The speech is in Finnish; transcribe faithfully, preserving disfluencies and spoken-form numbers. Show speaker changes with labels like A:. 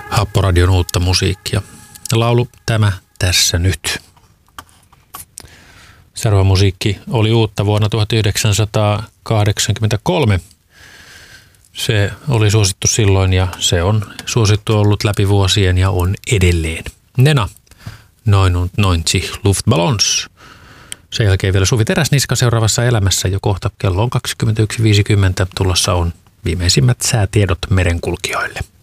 A: Happoradion uutta musiikkia. Laulu Tämä tässä nyt. Seuraava musiikki oli uutta vuonna tuhatyhdeksänsataakahdeksankymmentäkolme. Se oli suosittu silloin ja se on suosittu ollut läpi vuosien ja on edelleen. Nena, neunundneunzig Luftballons. Sen jälkeen vielä Suvi Teräsniska seuraavassa elämässä jo kohta kello on kaksikymmentäyksi viisikymmentä. Tulossa on viimeisimmät säätiedot merenkulkijoille.